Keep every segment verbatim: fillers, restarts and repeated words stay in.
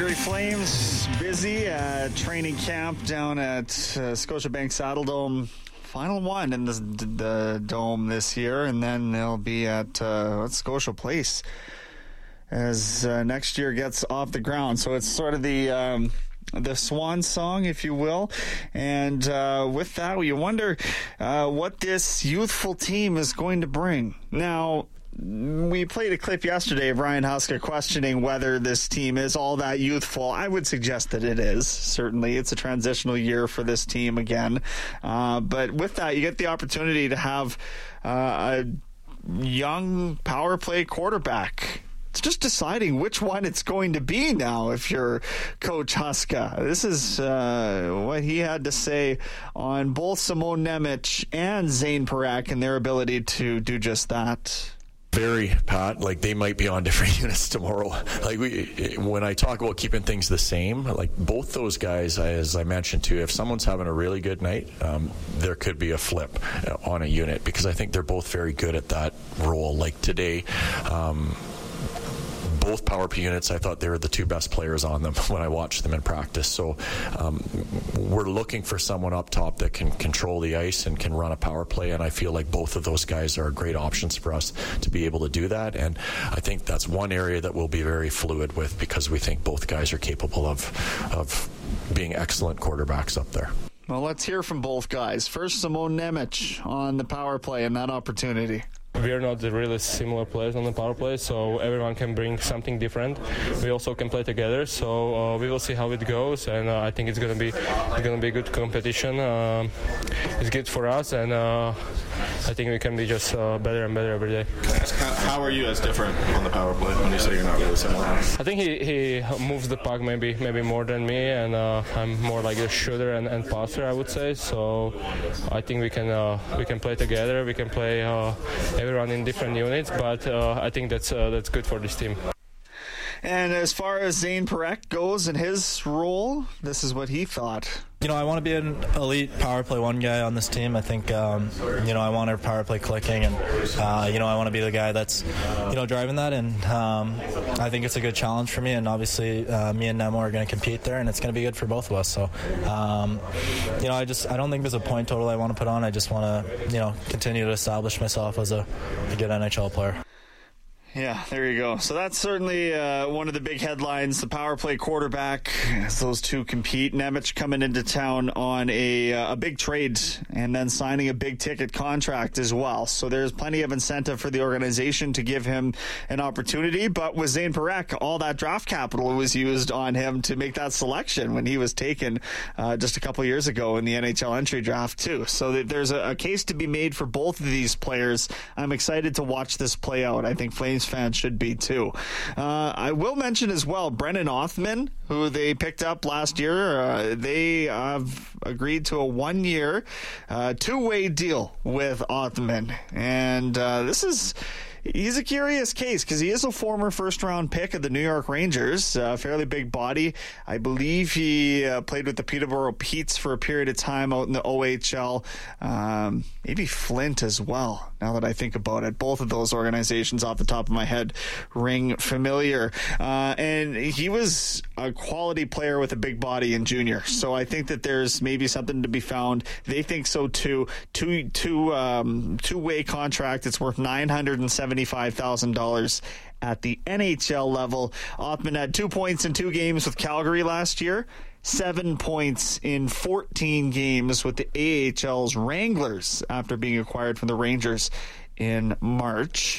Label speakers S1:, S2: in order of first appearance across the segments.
S1: Calgary Flames busy at training camp down at uh, Scotiabank Saddledome. Final one in the, the dome this year, and then they'll be at uh, Scotia Place as uh, next year gets off the ground. So it's sort of the um, the swan song, if you will. And uh, with that, you wonder uh, what this youthful team is going to bring. Now, we played a clip yesterday of Ryan Huska questioning whether this team is all that youthful. I would suggest that it is. Certainly, it's a transitional year for this team again. Uh, but with that, you get the opportunity to have uh, a young power play quarterback. It's just deciding which one it's going to be now if you're Coach Huska. This is uh, what he had to say on both Simon Nemec and Zane Parekh and their ability to do just that.
S2: Very, Pat. Like, they might be on different units tomorrow. Like, we, when I talk about keeping things the same, like, both those guys, as I mentioned too, if someone's having a really good night, um, there could be a flip on a unit, because I think they're both very good at that role. Like today, um, both power play units, I thought they were the two best players on them when I watched them in practice. So um, we're looking for someone up top that can control the ice and can run a power play, and I feel like both of those guys are great options for us to be able to do that. And I think that's one area that we'll be very fluid with, because we think both guys are capable of of being excellent quarterbacks up there.
S1: Well, let's hear from both guys. First, Simon Nemec on the power play and that opportunity.
S3: We are not really similar players on the power play, so everyone can bring something different. We also can play together, so uh, we will see how it goes, and uh, I think it's going to be it's going to be a good competition. Uh, it's good for us, and uh, I think we can be just uh, better and better every day.
S4: How are you as different on the power play when you say you're not really similar?
S3: I think he, he moves the puck maybe maybe more than me, and uh, I'm more like a shooter and, and passer, I would say. So I think we can uh, we can play together. We can play uh, everyone in different units, but uh, I think that's uh, that's good for this team.
S1: And as far as Zane Parekh goes in his role, this is what he thought.
S5: You know, I want to be an elite power play one guy on this team. I think, um, you know, I want our power play clicking, and, uh, you know, I want to be the guy that's, you know, driving that. And um, I think it's a good challenge for me. And obviously, uh, me and Nemo are going to compete there, and it's going to be good for both of us. So, um, you know, I just, I don't think there's a point total I want to put on. I just want to, you know, continue to establish myself as a, a good N H L player.
S1: Yeah, there you go. So that's certainly uh, one of the big headlines, the power play quarterback, as those two compete. Nemec coming into town on a uh, a big trade and then signing a big ticket contract as well. So there's plenty of incentive for the organization to give him an opportunity. But with Zane Parekh, all that draft capital was used on him to make that selection when he was taken uh, just a couple years ago in the N H L entry draft too. So there's a, a case to be made for both of these players. I'm excited to watch this play out. I think Flames fans should be too. Uh, I will mention as well Brennan Othmann, who they picked up last year. Uh, they have agreed to a one-year, uh, two-way deal with Othmann, and uh, this is. He's a curious case because he is a former first-round pick of the New York Rangers, a fairly big body. I believe he uh, played with the Peterborough Petes for a period of time out in the O H L. Um, maybe Flint as well, now that I think about it. Both of those organizations off the top of my head ring familiar. Uh, and he was a quality player with a big body in junior. So I think that there's maybe something to be found. They think so too. Two, two, um, two-way contract. It's worth nine hundred seventy-five thousand dollars at the N H L level. Othmann had two points in two games with Calgary last year, seven points in fourteen games with the A H L's Wranglers after being acquired from the Rangers in March.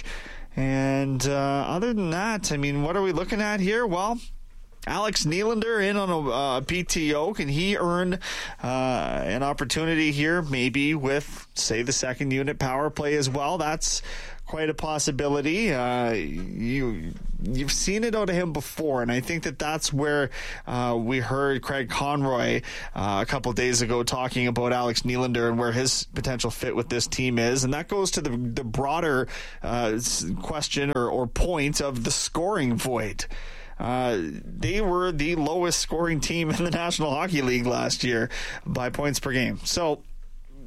S1: And uh, other than that, I mean, what are we looking at here? Well, Alex Nylander in on a uh, P T O. Can he earn uh, an opportunity here, maybe with, say, the second unit power play as well? That's quite a possibility. Uh, you, you've seen it out of him before, and I think that that's where uh, we heard Craig Conroy uh, a couple days ago talking about Alex Nylander and where his potential fit with this team is, and that goes to the, the broader uh, question or, or point of the scoring void. Uh, they were the lowest scoring team in the National Hockey League last year by points per game. So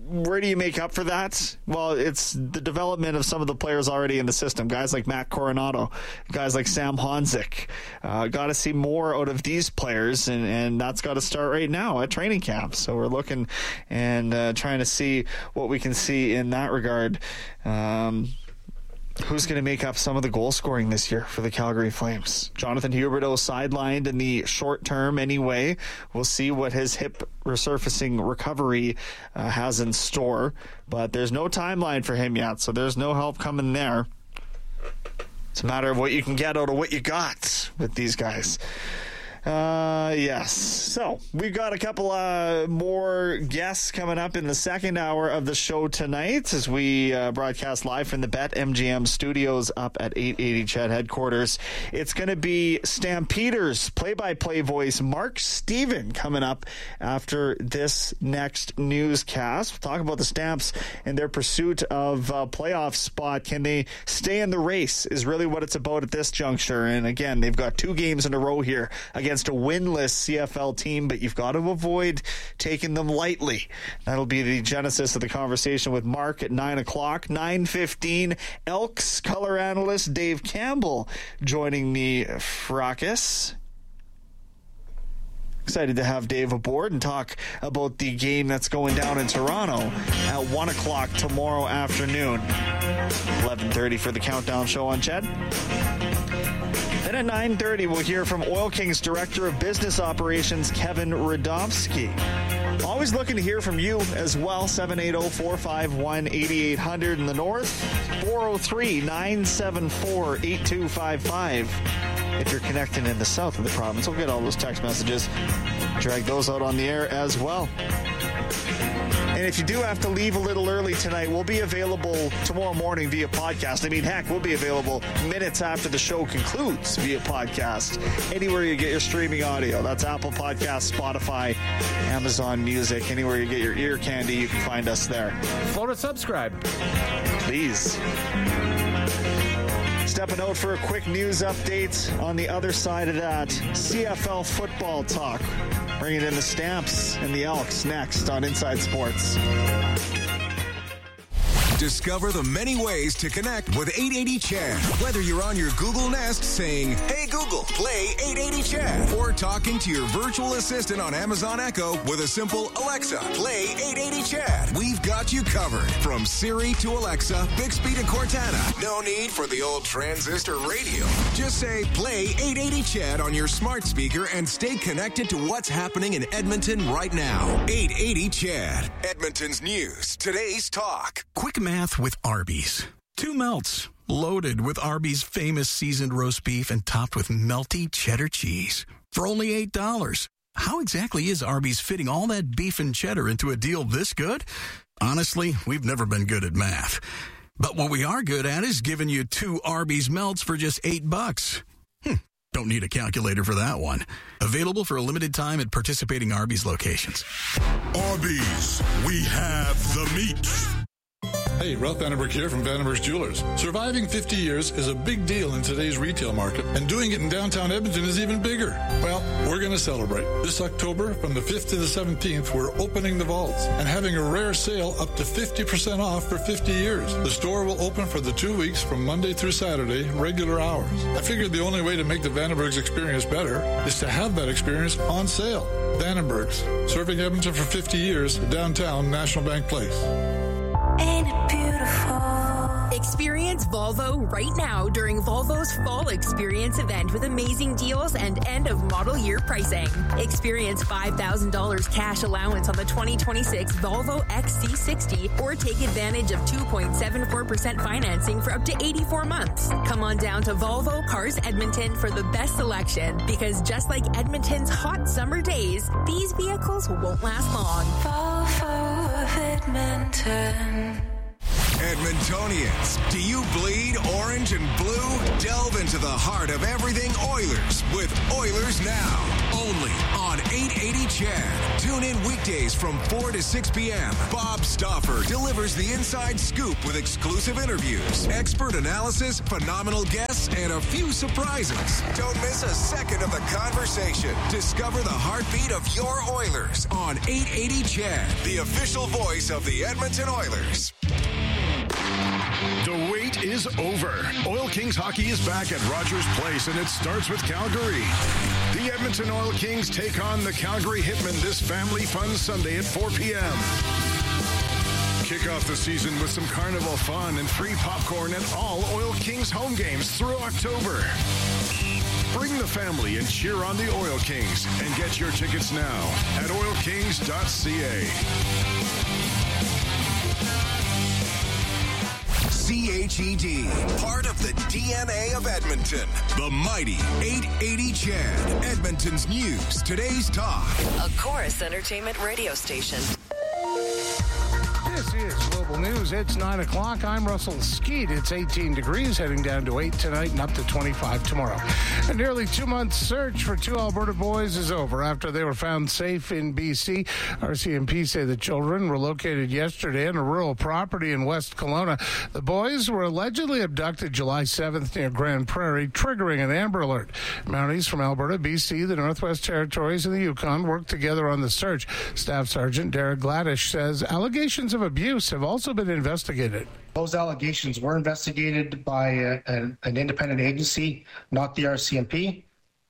S1: where do you make up for that? Well, it's the development of some of the players already in the system. Guys like Matt Coronado, guys like Sam Honzik. Uh, got to see more out of these players, and, and that's got to start right now at training camp. So we're looking and uh, trying to see what we can see in that regard. Um, Who's going to make up some of the goal scoring this year for the Calgary Flames? Jonathan Huberdeau sidelined in the short term anyway. We'll see what his hip resurfacing recovery uh, has in store. But there's no timeline for him yet, so there's no help coming there. It's a matter of what you can get out of what you got with these guys. Uh, yes. So we've got a couple uh, more guests coming up in the second hour of the show tonight as we uh, broadcast live from the BetMGM studios up at eight eighty Ched headquarters. It's going to be Stampeders play-by-play voice Mark Steven coming up after this next newscast. We'll talk about the Stamps and their pursuit of a playoff spot. Can they stay in the race is really what it's about at this juncture. And again, they've got two games in a row here against a winless C F L team, but you've got to avoid taking them lightly. That'll be the genesis of the conversation with Mark at nine o'clock. nine fifteen, Elks color analyst Dave Campbell joining the fracas. Excited to have Dave aboard and talk about the game that's going down in Toronto at one o'clock tomorrow afternoon. eleven thirty for the Countdown Show on Ched. Then at nine thirty, we'll hear from Oil Kings Director of Business Operations, Kevin Radovsky. Always looking to hear from you as well. seven eight zero, four five one, eight eight zero zero in the north. four oh three, nine seven four, eight two five five. If you're connecting in the south of the province, we'll get all those text messages. Drag those out on the air as well. And if you do have to leave a little early tonight, we'll be available tomorrow morning via podcast. I mean, heck, we'll be available minutes after the show concludes via podcast. Anywhere you get your streaming audio. That's Apple Podcasts, Spotify, Amazon Music. Anywhere you get your ear candy, you can find us there.
S6: Floor to subscribe.
S1: Please. Stepping out for a quick news update on the other side of that. C F L football talk. Bringing in the Stamps and the Elks next on Inside Sports.
S7: Discover the many ways to connect with eight eighty Ched. Whether you're on your Google Nest saying, "Hey Google, play eight eighty Ched," or talking to your virtual assistant on Amazon Echo with a simple "Alexa, play eight eighty Ched." We've got you covered. From Siri to Alexa, Bixby to Cortana. No need for the old transistor radio. Just say, "Play eight eighty Ched" on your smart speaker and stay connected to what's happening in Edmonton right now. eight eighty Ched. Edmonton's news. Today's talk.
S8: Quick math with Arby's. Two melts, loaded with Arby's famous seasoned roast beef and topped with melty cheddar cheese. For only eight dollars. How exactly is Arby's fitting all that beef and cheddar into a deal this good? Honestly, we've never been good at math. But what we are good at is giving you two Arby's melts for just eight bucks. Hmm. Don't need a calculator for that one. Available for a limited time at participating Arby's locations.
S9: Arby's, we have the meat.
S10: Hey, Ralph Vandenberg here from Vandenberg's Jewelers. Surviving fifty years is a big deal in today's retail market, and doing it in downtown Edmonton is even bigger. Well, we're going to celebrate. This October, from the fifth to the seventeenth, we're opening the vaults and having a rare sale up to fifty percent off for fifty years. The store will open for the two weeks from Monday through Saturday, regular hours. I figured the only way to make the Vandenberg's experience better is to have that experience on sale. Vandenberg's, serving Edmonton for fifty years, downtown National Bank Place.
S11: Ain't it beautiful?
S12: Experience Volvo right now during Volvo's Fall Experience event with amazing deals and end-of-model year pricing. Experience five thousand dollars cash allowance on the twenty twenty-six Volvo X C sixty or take advantage of two point seven four percent financing for up to eighty-four months. Come on down to Volvo Cars Edmonton for the best selection, because just like Edmonton's hot summer days, these vehicles won't last long.
S11: Volvo of Edmonton.
S7: Edmontonians, do you bleed orange and blue? Delve into the heart of everything Oilers with Oilers Now. Only on eight eighty C H E D. Tune in weekdays from four to six p.m. Bob Stauffer delivers the inside scoop with exclusive interviews, expert analysis, phenomenal guests, and a few surprises. Don't miss a second of the conversation. Discover the heartbeat of your Oilers on eight eighty C H E D, the official voice of the Edmonton Oilers.
S9: The wait is over. Oil Kings hockey is back at Rogers Place, and it starts with Calgary. The Edmonton Oil Kings take on the Calgary Hitmen this family fun Sunday at four p.m. Kick off the season with some carnival fun and free popcorn at all Oil Kings home games through October. Bring the family and cheer on the Oil Kings, and get your tickets now at oil kings dot c a.
S7: C H E D, part of the D N A of Edmonton. The mighty eight eighty C H E D, Edmonton's news, today's talk.
S6: A Chorus Entertainment radio station.
S13: This is Global News. It's nine o'clock. I'm Russell Skeet. It's eighteen degrees, heading down to eight tonight and up to twenty-five tomorrow. A nearly two-month search for two Alberta boys is over after they were found safe in B C. R C M P say the children were located yesterday on a rural property in West Kelowna. The boys were allegedly abducted July seventh near Grand Prairie, triggering an Amber Alert. Mounties from Alberta, B C, the Northwest Territories, and the Yukon worked together on the search. Staff Sergeant Derek Gladish says allegations of abuse have also been investigated.
S14: Those allegations were investigated by a, an, an independent agency, not the R C M P,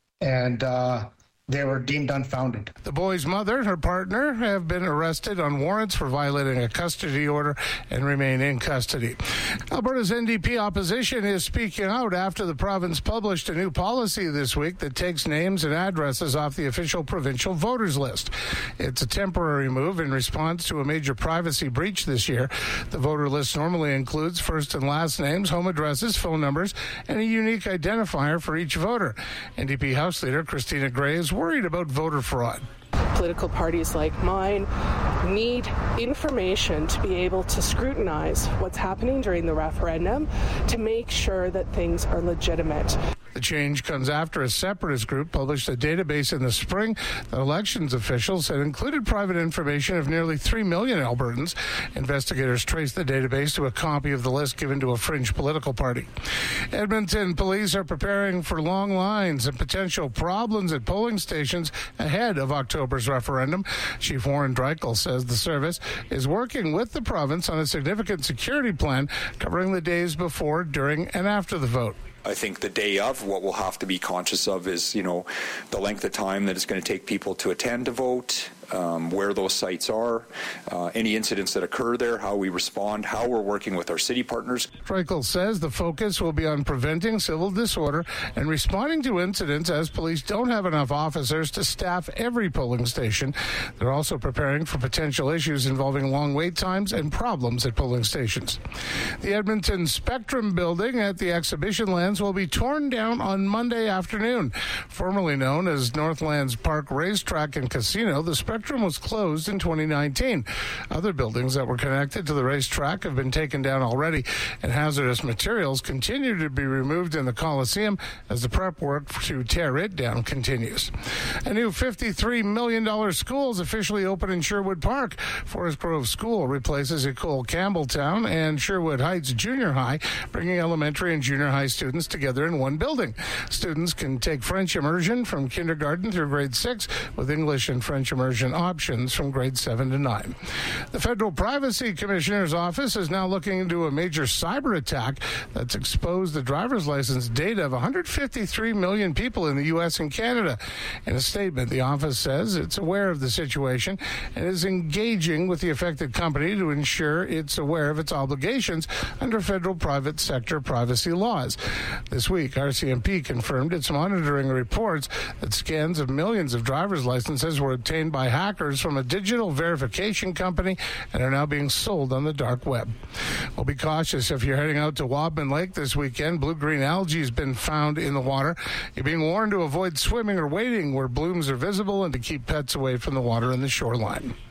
S14: and uh, they were deemed unfounded.
S13: The boy's mother and her partner have been arrested on warrants for violating a custody order and remain in custody. Alberta's N D P opposition is speaking out after the province published a new policy this week that takes names and addresses off the official provincial voters list. It's a temporary move in response to a major privacy breach this year. The voter list normally includes first and last names, home addresses, phone numbers, and a unique identifier for each voter. N D P House Leader Christina Gray is worried about voter fraud.
S15: Political parties like mine need information to be able to scrutinize what's happening during the referendum to make sure that things are legitimate.
S13: The change comes after a separatist group published a database in the spring that elections officials had included private information of nearly three million Albertans. Investigators traced the database to a copy of the list given to a fringe political party. Edmonton police are preparing for long lines and potential problems at polling stations ahead of October's referendum. Chief Warren Dreichel says the service is working with the province on a significant security plan covering the days before, during, and after the vote.
S16: I think the day of, what we'll have to be conscious of is, you know, the length of time that it's going to take people to attend to vote, um, where those sites are, uh, any incidents that occur there, how we respond, how we're working with our city partners.
S13: Dreichel says the focus will be on preventing civil disorder and responding to incidents as police don't have enough officers to staff every polling station. They're also preparing for potential issues involving long wait times and problems at polling stations. The Edmonton Spectrum building at the exhibition lands will be torn down on Monday afternoon. Formerly known as Northlands Park Racetrack and Casino, the Spectrum was closed in twenty nineteen. Other buildings that were connected to the racetrack have been taken down already, and hazardous materials continue to be removed in the Coliseum as the prep work to tear it down continues. A new fifty-three million dollars school is officially open in Sherwood Park. Forest Grove School replaces Ecole Campbelltown and Sherwood Heights Junior High, bringing elementary and junior high students together in one building. Students can take French immersion from kindergarten through grade six, with English and French immersion options from grade seven to nine. The Federal Privacy Commissioner's Office is now looking into a major cyber attack that's exposed the driver's license data of one hundred fifty-three million people in the U S and Canada. In a statement, the office says it's aware of the situation and is engaging with the affected company to ensure it's aware of its obligations under federal private sector privacy laws. This week, R C M P confirmed it's monitoring reports that scans of millions of driver's licenses were obtained by hackers from a digital verification company and are now being sold on the dark web. Well, be cautious if you're heading out to Wadman Lake this weekend. Blue-green algae has been found in the water. You're being warned to avoid swimming or wading where blooms are visible and to keep pets away from the water and the shoreline.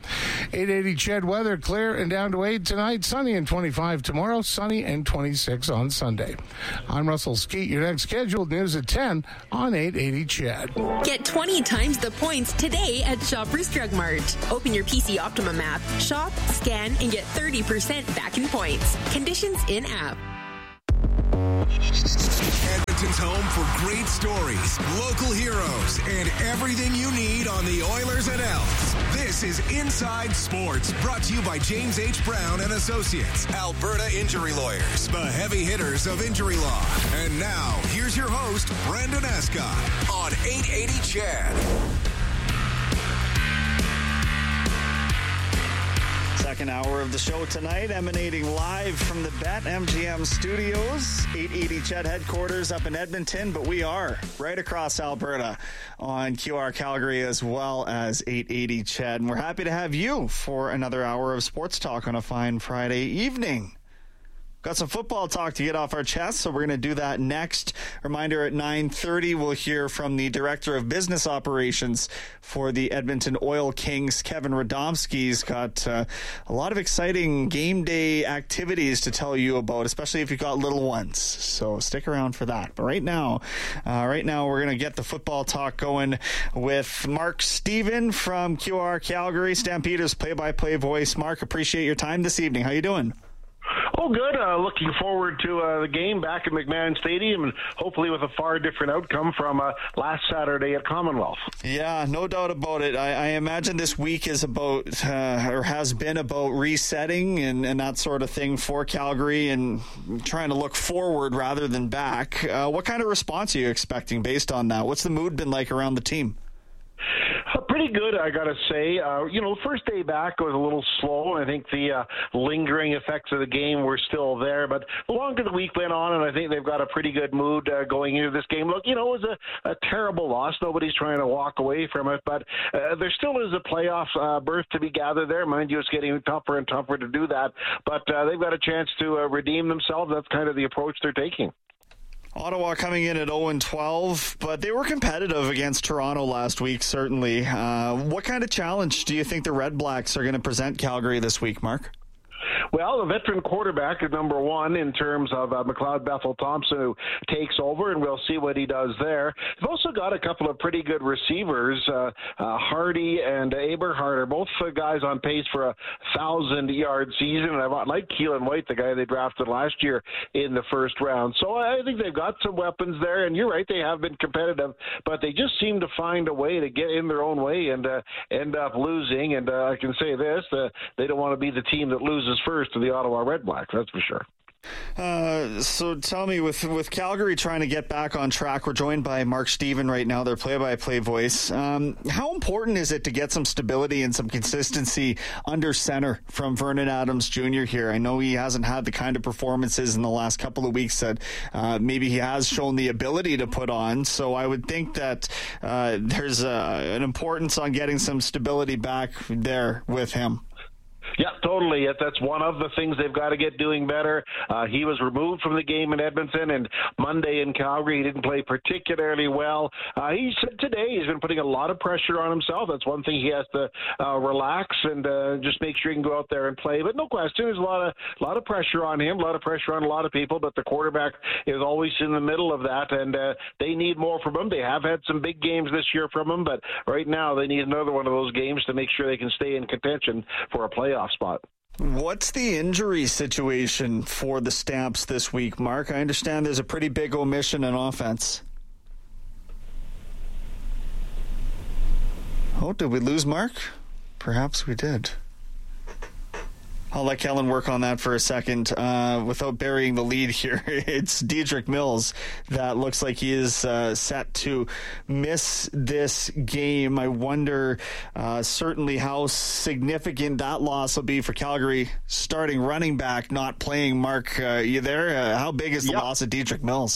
S13: eight eighty C H E D weather, clear and down to eight tonight, sunny and twenty-five tomorrow, sunny and twenty-six on Sunday. I'm Russell Skeet. Your next scheduled news at ten on eight eighty C H E D.
S12: Get twenty times the points today at Shoppers Drug Mart. Open your P C Optimum app, shop, scan, and get thirty percent back in points. Conditions in app.
S7: Edmonton's home for great stories, local heroes, and everything you need on the Oilers and Elks. This is Inside Sports, brought to you by James H. Brown and Associates, Alberta Injury Lawyers, the heavy hitters of injury law. And now, here's your host, Brendan Escott, on eight eighty C H E D.
S1: Second hour of the show tonight, emanating live from the BetMGM studios, eight eighty C H E D headquarters up in Edmonton, but we are right across Alberta on Q R Calgary as well as eight eighty C H E D. And we're happy to have you for another hour of sports talk on a fine Friday evening. Got some football talk to get off our chest, so we're going to do that next. Reminder, at nine thirty, we'll hear from the Director of Business Operations for the Edmonton Oil Kings, Kevin Radomski. He's got uh, a lot of exciting game day activities to tell you about, especially if you've got little ones. So stick around for that. But right now, uh, right now we're going to get the football talk going with Mark Steven from Q R Calgary, Stampeders play-by-play voice. Mark, appreciate your time this evening. How you doing?
S17: Oh, good. Uh, looking forward to uh, the game back at McMahon Stadium, and hopefully with a far different outcome from uh, last Saturday at Commonwealth.
S1: Yeah, no doubt about it. I, I imagine this week is about, uh, or has been about resetting and, and that sort of thing for Calgary and trying to look forward rather than back. Uh, what kind of response are you expecting based on that? What's the mood been like around the team?
S17: Uh, pretty good, I got to say. Uh, you know, the first day back was a little slow, and I think the uh, lingering effects of the game were still there. But the longer the week went on, and I think they've got a pretty good mood uh, going into this game. Look, you know, it was a, a terrible loss. Nobody's trying to walk away from it, but uh, there still is a playoff uh, berth to be gathered there. Mind you, it's getting tougher and tougher to do that, but uh, they've got a chance to uh, redeem themselves. That's kind of the approach they're taking.
S1: Ottawa coming in at oh and twelve, but they were competitive against Toronto last week, certainly. Uh, what kind of challenge do you think the Red Blacks are going to present Calgary this week, Mark?
S17: Well, the veteran quarterback is number one in terms of uh, McLeod Bethel Thompson, who takes over, and we'll see what he does there. They've also got a couple of pretty good receivers. Uh, uh, Hardy and Eberhard are both uh, guys on pace for a thousand-yard season, and I like Keelan White, the guy they drafted last year in the first round. So I think they've got some weapons there, and you're right, they have been competitive, but they just seem to find a way to get in their own way and uh, end up losing. And uh, I can say this, uh, they don't want to be the team that loses first to the Ottawa Red Blacks, that's for sure.
S1: Uh, so tell me, with with Calgary trying to get back on track, we're joined by Mark Steven right now, their play-by-play voice. Um, how important is it to get some stability and some consistency under center from Vernon Adams Junior here? I know he hasn't had the kind of performances in the last couple of weeks that uh, maybe he has shown the ability to put on, so I would think that uh, there's uh, an importance on getting some stability back there with him.
S17: Yeah, totally. That's one of the things they've got to get doing better. Uh, he was removed from the game in Edmonton, and Monday in Calgary he didn't play particularly well. Uh, he said today he's been putting a lot of pressure on himself. That's one thing he has to uh, relax and uh, just make sure he can go out there and play. But no question, there's a lot of a lot of pressure on him, a lot of pressure on a lot of people, but the quarterback is always in the middle of that, and uh, they need more from him. They have had some big games this year from him, but right now they need another one of those games to make sure they can stay in contention for a playoff spot.
S1: What's the injury situation for the Stamps this week, Mark? I understand there's a pretty big omission in offense. Oh, did we lose Mark? Perhaps we did. I'll let Kellen work on that for a second. Uh, without burying the lead here, it's Dedrick Mills that looks like he is uh, set to miss this game. I wonder uh, certainly how significant that loss will be for Calgary starting running back not playing. Mark, uh, you there? Uh, how big is the
S17: yep.
S1: loss of Dedrick Mills?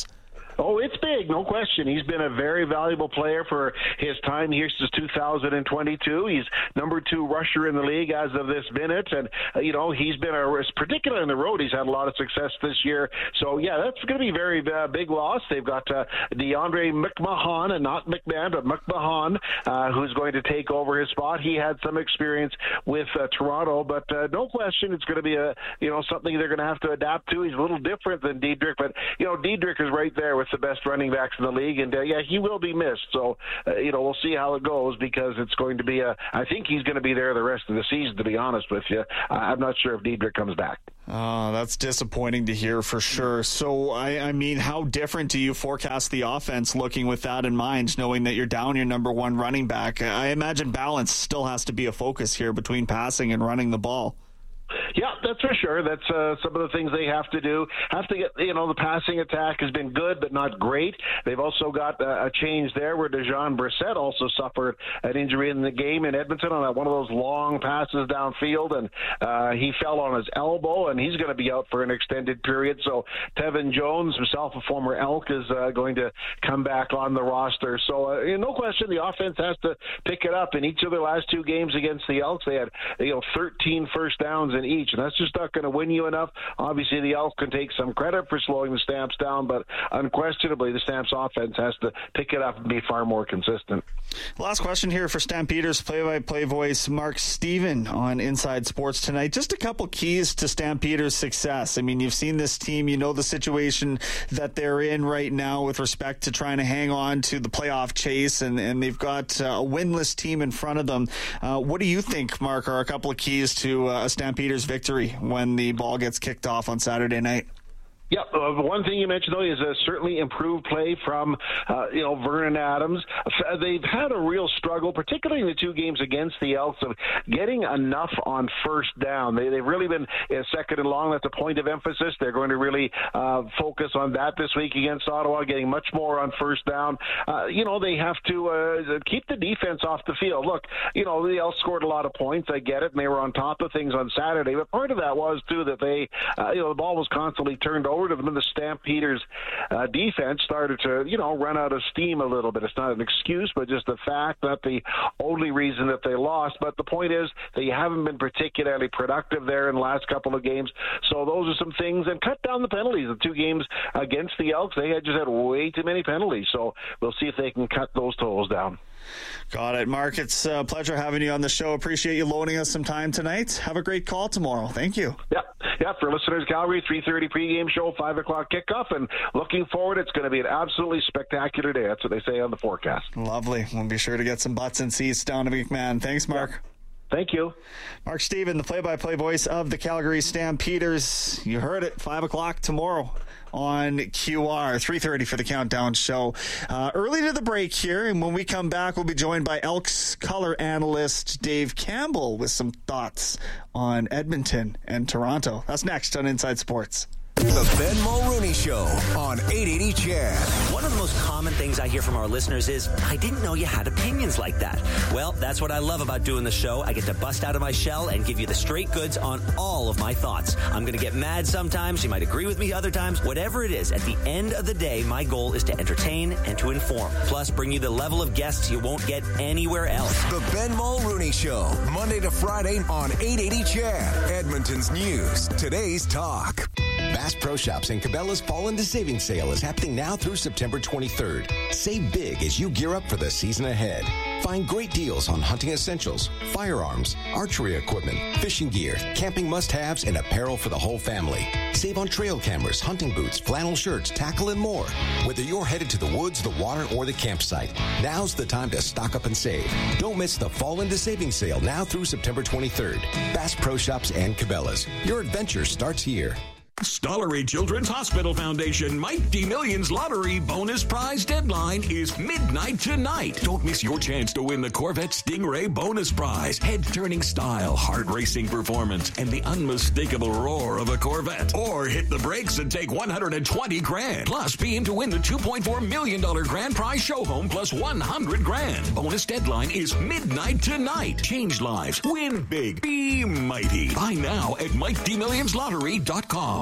S17: Oh, it's big, no question. He's been a very valuable player for his time here since two thousand twenty-two. He's number two rusher in the league as of this minute, and uh, you know he's been a particularly on the road. He's had a lot of success this year. So yeah, that's going to be a very uh, big loss. They've got uh, DeAndre McMahon, and not McMahon, but McMahon, uh, who's going to take over his spot. He had some experience with uh, Toronto, but uh, no question, it's going to be a you know something they're going to have to adapt to. He's a little different than Diedrich, but you know Diedrich is right there with the best running backs in the league, and uh, yeah, he will be missed. So, uh, you know, we'll see how it goes, because it's going to be a. I think he's going to be there the rest of the season, to be honest with you. Uh, I'm not sure if Diedrich comes back.
S1: Oh, that's disappointing to hear for sure. So, I, I mean, how different do you forecast the offense looking with that in mind, knowing that you're down your number one running back? I imagine balance still has to be a focus here between passing and running the ball.
S17: Yeah, that's for sure. That's uh, some of the things they have to do. Have to get, you know, the passing attack has been good, but not great. They've also got uh, a change there where Dejon Brissett also suffered an injury in the game in Edmonton on that, one of those long passes downfield, and uh, he fell on his elbow, and he's going to be out for an extended period. So Tevin Jones, himself a former Elk, is uh, going to come back on the roster. So uh, you know, no question, the offense has to pick it up. In each of their last two games against the Elks, they had you know thirteen first downs in each, and that's just not going to win you enough. Obviously, the Elk can take some credit for slowing the Stamps down, but unquestionably, the Stamps offense has to pick it up and be far more consistent.
S1: Last question here for Stampeders play-by-play voice Mark Steven on Inside Sports tonight. Just a couple keys to Stampeders' success. I mean, you've seen this team, you know the situation that they're in right now with respect to trying to hang on to the playoff chase, and, and they've got uh, a winless team in front of them. Uh, what do you think, Mark, are a couple of keys to uh, a Stampeders victory when the ball gets kicked off on Saturday night?
S17: Yeah, uh, one thing you mentioned, though, is uh, certainly improved play from, uh, you know, Vernon Adams. Uh, they've had a real struggle, particularly in the two games against the Elks, of getting enough on first down. They, they've really been uh, second and long. That's a point of emphasis. They're going to really uh, focus on that this week against Ottawa, getting much more on first down. Uh, you know, they have to uh, keep the defense off the field. Look, you know, the Elks scored a lot of points. I get it, and they were on top of things on Saturday. But part of that was, too, that they, uh, you know, the ball was constantly turned over to them, and the Stampeders uh, defense started to, you know, run out of steam a little bit. It's not an excuse, but just the fact that the only reason that they lost. But the point is, they haven't been particularly productive there in the last couple of games. So those are some things, and cut down the penalties. The two games against the Elks, they had just had way too many penalties. So we'll see if they can cut those totals down.
S1: Got it. Mark, it's a pleasure having you on the show. Appreciate you loaning us some time tonight. Have a great call tomorrow. Thank you.
S17: Yeah, yeah. For listeners, Calgary, three thirty pregame show, five o'clock kickoff, and looking forward, it's going to be an absolutely spectacular day. That's what they say on the forecast.
S1: Lovely. We'll be sure to get some butts and seats down to McMahon. Thanks, Mark.
S17: Yeah. Thank you.
S1: Mark Steven, the play-by-play voice of the Calgary Stampeders. You heard it, five o'clock tomorrow on Q R, three thirty for the Countdown Show. Uh, early to the break here, and when we come back, we'll be joined by Elks color analyst Dave Campbell with some thoughts on Edmonton and Toronto. That's next on Inside Sports.
S7: The Ben Mulrooney Show on eight eighty C H E D.
S18: One of the most common things I hear from our listeners is, I didn't know you had opinions like that. Well, that's what I love about doing the show. I get to bust out of my shell and give you the straight goods on all of my thoughts. I'm going to get mad sometimes. You might agree with me other times. Whatever it is, at the end of the day, my goal is to entertain and to inform. Plus, bring you the level of guests you won't get anywhere else.
S7: The Ben Mulrooney Show, Monday to Friday on eight eighty C H E D. Edmonton's news, today's talk. Bass Pro Shops and Cabela's Fall into Savings Sale is happening now through September twenty-third. Save big as you gear up for the season ahead. Find great deals on hunting essentials, firearms, archery equipment, fishing gear, camping must-haves, and apparel for the whole family. Save on trail cameras, hunting boots, flannel shirts, tackle, and more. Whether you're headed to the woods, the water, or the campsite, now's the time to stock up and save. Don't miss the Fall into Savings Sale now through September twenty-third. Bass Pro Shops and Cabela's. Your adventure starts here.
S19: Stollery Children's Hospital Foundation Mighty Millions Lottery bonus prize deadline is midnight tonight. Don't miss your chance to win the Corvette Stingray bonus prize. Head-turning style, heart-racing performance, and the unmistakable roar of a Corvette. Or hit the brakes and take one hundred twenty grand. Plus, be in to win the two point four million dollars grand prize show home plus one hundred grand. Bonus deadline is midnight tonight. Change lives. Win big. Be mighty. Buy now at mighty millions lottery dot com.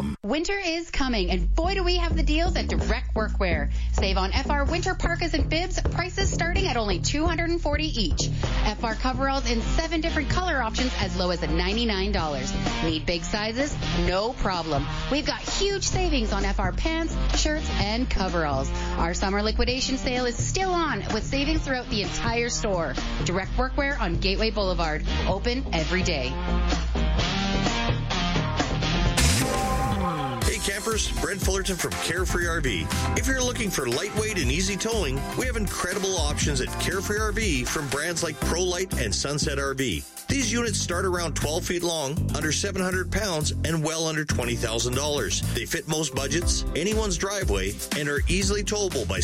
S9: com.
S20: Winter is coming, and boy do we have the deals at Direct Workwear. Save on F R winter parkas and bibs, prices starting at only two hundred forty dollars each. F R coveralls in seven different color options as low as ninety-nine dollars. Need big sizes? No problem. We've got huge savings on F R pants, shirts, and coveralls. Our summer liquidation sale is still on with savings throughout the entire store. Direct Workwear on Gateway Boulevard. Open every day.
S21: Campers, Brent Fullerton from Carefree R V. If you're looking for lightweight and easy towing, we have incredible options at Carefree R V from brands like ProLite and Sunset R V. These units start around twelve feet long, under seven hundred pounds, and well under twenty thousand dollars. They fit most budgets, anyone's driveway, and are easily towable by